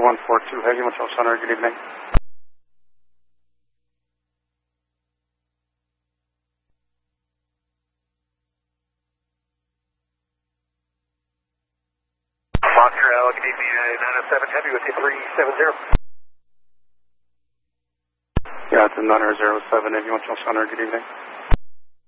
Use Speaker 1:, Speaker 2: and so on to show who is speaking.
Speaker 1: 142 Heavy Motel Center, good evening.
Speaker 2: Montreal, good evening, 907 Heavy with you 370.
Speaker 1: Yeah, it's a 907 Heavy Motel Center, good evening.